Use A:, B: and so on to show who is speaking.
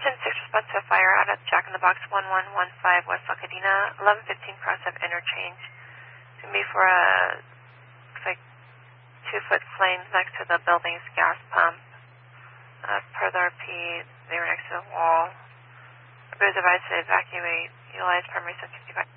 A: 10-6 response to a fire out at Jack in the Box 1115 West La Cadena, 1115 cross of interchange. It's going to be for a, looks like 2-foot flames next to the building's gas pump. Per the RP, they were next to the wall. Everybody was advised to evacuate, utilize primary 755.